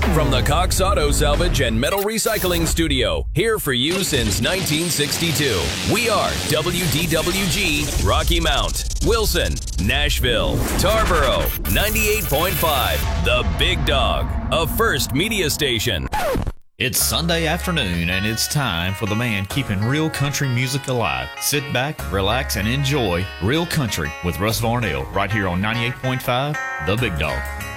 From the Cox Auto Salvage and Metal Recycling Studio, here for you since 1962. We are WDWG, Rocky Mount, Wilson, Nashville, Tarboro, 98.5, The Big Dog, a First Media station. It's Sunday afternoon, and it's time for the man keeping real country music alive. Sit back, relax, and enjoy Real Country with Russ Varnell right here on 98.5, The Big Dog.